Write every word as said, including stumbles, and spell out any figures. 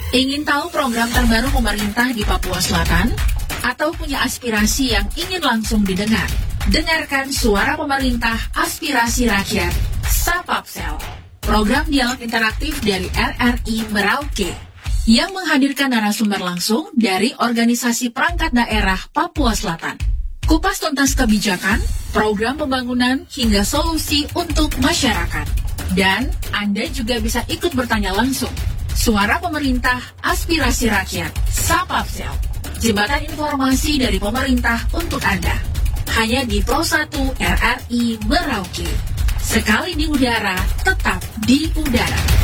Ingin tahu program terbaru pemerintah di Papua Selatan? Atau punya aspirasi yang ingin langsung didengar? Dengarkan suara pemerintah aspirasi rakyat, Sapapsel, program dialog interaktif dari R R I Merauke, yang menghadirkan narasumber langsung dari organisasi perangkat daerah Papua Selatan. Kupas tuntas kebijakan, program pembangunan, hingga solusi untuk masyarakat. Dan Anda juga bisa ikut bertanya langsung. Suara pemerintah, aspirasi rakyat, Sapapsel, jembatan informasi dari pemerintah untuk Anda. Hanya di Pro satu R R I Merauke. Sekali di udara, tetap di udara.